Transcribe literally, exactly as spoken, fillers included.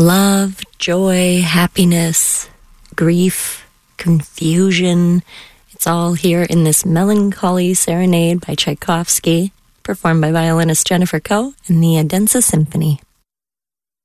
love, joy, happiness, grief, confusion. It's all here in this melancholy serenade by Tchaikovsky, performed by violinist Jennifer Koh and the Odense Symphony.